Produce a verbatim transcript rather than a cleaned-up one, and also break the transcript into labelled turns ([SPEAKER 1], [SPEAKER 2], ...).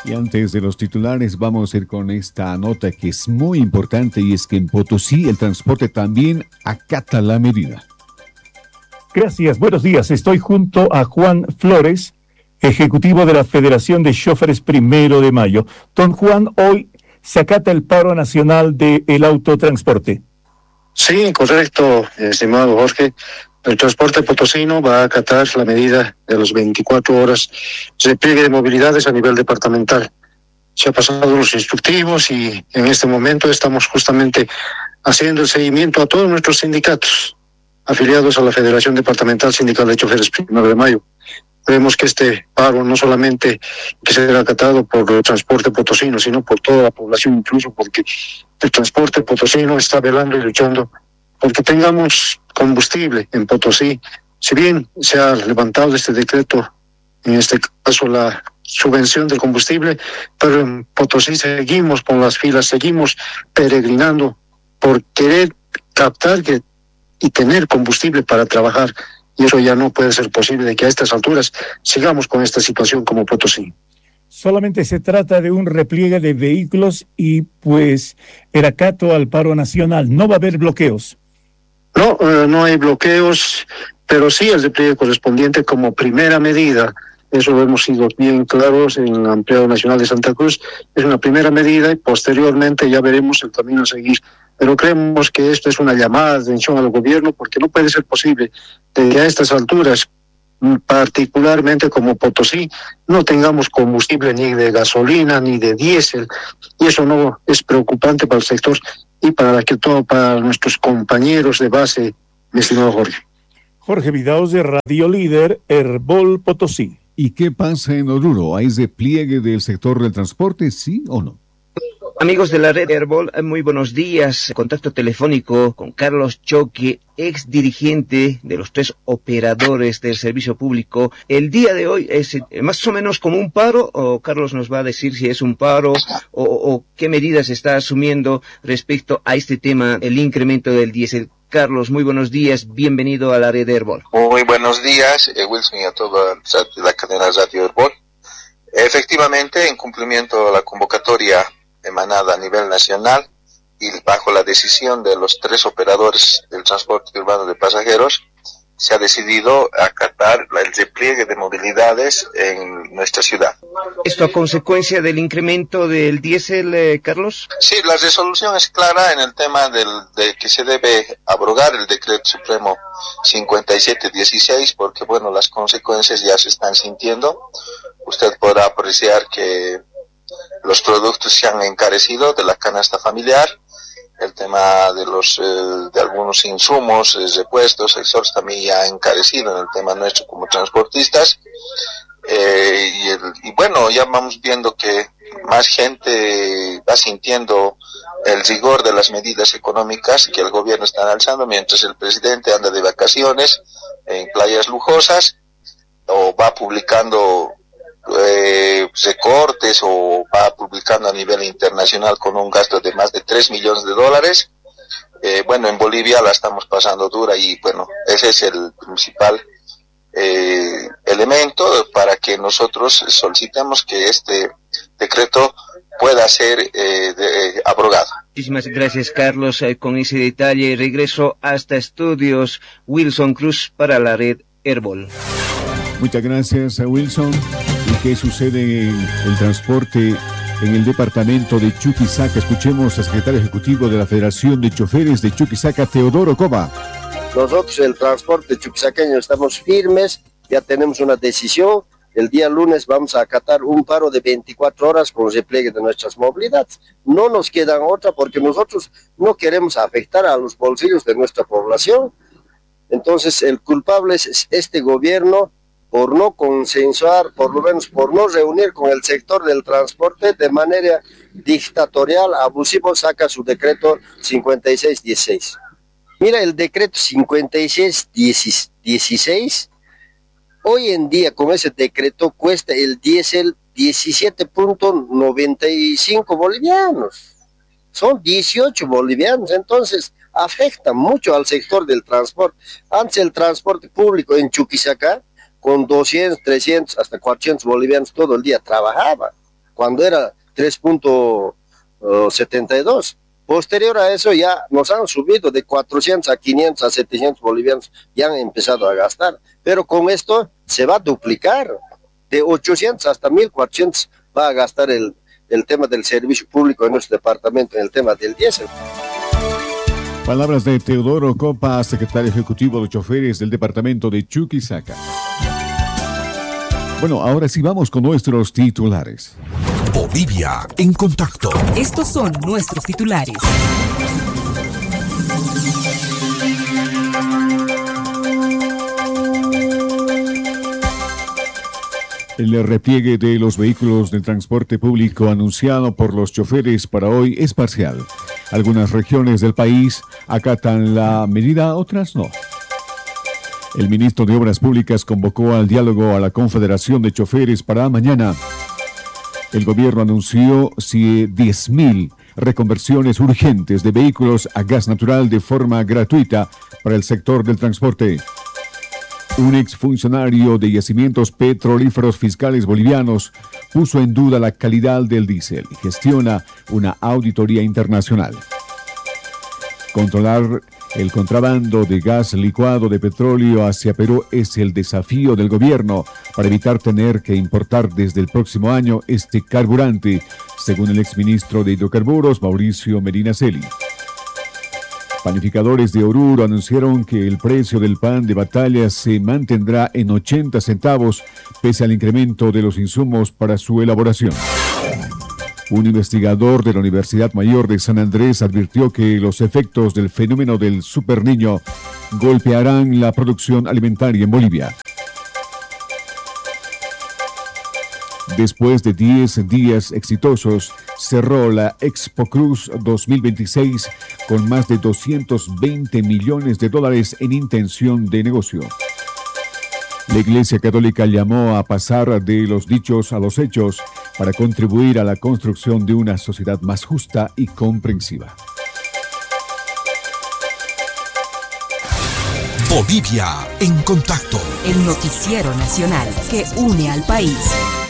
[SPEAKER 1] Y antes de los titulares, vamos a ir con esta nota que es muy importante, y es que en Potosí el transporte también acata la medida.
[SPEAKER 2] Gracias, buenos días. Estoy junto a Juan Flores, ejecutivo de la Federación de Choferes Primero de Mayo. Don Juan, hoy se acata el paro nacional del autotransporte.
[SPEAKER 3] Sí, correcto, estimado Jorge. El transporte potosino va a acatar la medida de las veinticuatro horas de pliegue de movilidades a nivel departamental. Se han pasado los instructivos y en este momento estamos justamente haciendo el seguimiento a todos nuestros sindicatos afiliados a la Federación Departamental Sindical de Choferes Primero de Mayo. Creemos que este paro no solamente que será acatado por el transporte potosino, sino por toda la población, incluso porque el transporte potosino está velando y luchando porque tengamos combustible en Potosí. Si bien se ha levantado este decreto, en este caso la subvención del combustible, pero en Potosí seguimos con las filas, seguimos peregrinando por querer captar que, y tener combustible para trabajar. Y eso ya no puede ser posible de que a estas alturas sigamos con esta situación como Potosí.
[SPEAKER 2] Solamente se trata de un repliegue de vehículos y pues el acato al paro nacional. No va a haber bloqueos.
[SPEAKER 3] No, eh, no hay bloqueos, pero sí el repliegue correspondiente como primera medida. Eso lo hemos sido bien claros en la Empleado Nacional de Santa Cruz. Es una primera medida y posteriormente ya veremos el camino a seguir. Pero creemos que esto es una llamada de atención al gobierno, porque no puede ser posible de que a estas alturas, particularmente como Potosí, no tengamos combustible ni de gasolina ni de diésel, y eso no es preocupante para el sector y para que todo para nuestros compañeros de base, mi estimado Jorge.
[SPEAKER 2] Jorge Vidaos de Radio Líder, Herbol Potosí.
[SPEAKER 1] ¿Y qué pasa en Oruro? ¿Hay despliegue del sector del transporte, sí o no?
[SPEAKER 4] Amigos de la red Herbol, muy buenos días. Contacto telefónico con Carlos Choque, ex dirigente de los tres operadores del servicio público. El día de hoy es más o menos como un paro, o Carlos nos va a decir si es un paro o, o qué medidas está asumiendo respecto a este tema, el incremento del diésel. Carlos, muy buenos días, bienvenido a la red Herbol.
[SPEAKER 5] Muy buenos días, eh, Wilson, y a toda la cadena Radio Herbol. Efectivamente, en cumplimiento a la convocatoria emanada a nivel nacional y bajo la decisión de los tres operadores del transporte urbano de pasajeros, se ha decidido acatar el repliegue de movilidades en nuestra ciudad.
[SPEAKER 4] ¿Esto a consecuencia del incremento del diésel, eh, Carlos?
[SPEAKER 5] Sí, la resolución es clara en el tema del, de que se debe abrogar el decreto supremo cincuenta y siete dieciséis, porque bueno, las consecuencias ya se están sintiendo. Usted podrá apreciar que los productos se han encarecido de la canasta familiar, el tema de los eh, de algunos insumos, eh, repuestos, exhortos también ya ha encarecido en el tema nuestro como transportistas, eh, y, el, y bueno, ya vamos viendo que más gente va sintiendo el rigor de las medidas económicas que el gobierno está alzando, mientras el presidente anda de vacaciones en playas lujosas o va publicando Eh, recortes o va publicando a nivel internacional con un gasto de más de tres millones de dólares. Eh, bueno, en Bolivia la estamos pasando dura y bueno, ese es el principal eh, elemento para que nosotros solicitemos que este decreto pueda ser eh, de, abrogado.
[SPEAKER 4] Muchísimas gracias, Carlos. Eh, con ese detalle regreso hasta estudios Wilson Cruz para la red Herbol.
[SPEAKER 1] Muchas gracias a Wilson. ¿Y qué sucede en el transporte en el departamento de Chuquisaca? Escuchemos al secretario ejecutivo de la Federación de Choferes de Chuquisaca, Teodoro Cova.
[SPEAKER 6] Nosotros, el transporte chuquisaqueño, estamos firmes, ya tenemos una decisión. El día lunes vamos a acatar un paro de veinticuatro horas con repliegue de nuestras movilidades. No nos queda otra porque nosotros no queremos afectar a los bolsillos de nuestra población. Entonces, el culpable es este gobierno, por no consensuar, por lo menos por no reunir con el sector del transporte de manera dictatorial, abusivo, saca su decreto cincuenta y seis dieciséis. Mira, el decreto cincuenta y seis dieciséis, hoy en día con ese decreto cuesta el diésel diecisiete punto noventa y cinco bolivianos. Son dieciocho bolivianos, entonces afecta mucho al sector del transporte. Antes el transporte público en Chuquisaca, con doscientos, trescientos, hasta cuatrocientos bolivianos todo el día trabajaba. cuando era tres punto setenta y dos. Posterior a eso ya nos han subido de cuatrocientos a quinientos a setecientos bolivianos, ya han empezado a gastar, pero con esto se va a duplicar, de ochocientos hasta mil cuatrocientos va a gastar el, el tema del servicio público en nuestro departamento, en el tema del diésel.
[SPEAKER 1] Palabras de Teodoro Copa, secretario ejecutivo de choferes del departamento de Chuquisaca. Bueno, ahora sí vamos con nuestros titulares.
[SPEAKER 7] Bolivia en contacto.
[SPEAKER 8] Estos son nuestros titulares.
[SPEAKER 1] El repliegue de los vehículos de transporte público anunciado por los choferes para hoy es parcial. Algunas regiones del país acatan la medida, otras no. El ministro de Obras Públicas convocó al diálogo a la Confederación de Choferes para mañana. El gobierno anunció diez mil reconversiones urgentes de vehículos a gas natural de forma gratuita para el sector del transporte. Un exfuncionario de yacimientos petrolíferos fiscales bolivianos puso en duda la calidad del diésel y gestiona una auditoría internacional. Controlar el contrabando de gas licuado de petróleo hacia Perú es el desafío del gobierno para evitar tener que importar desde el próximo año este carburante, según el exministro de Hidrocarburos, Mauricio Medinaceli. Panificadores de Oruro anunciaron que el precio del pan de batalla se mantendrá en ochenta centavos pese al incremento de los insumos para su elaboración. Un investigador de la Universidad Mayor de San Andrés advirtió que los efectos del fenómeno del superniño golpearán la producción alimentaria en Bolivia. Después de diez días exitosos, cerró la Expo Cruz dos mil veintiséis con más de doscientos veinte millones de dólares en intención de negocio. La Iglesia Católica llamó a pasar de los dichos a los hechos para contribuir a la construcción de una sociedad más justa y comprensiva.
[SPEAKER 7] Bolivia en contacto.
[SPEAKER 8] El noticiero nacional que une al país.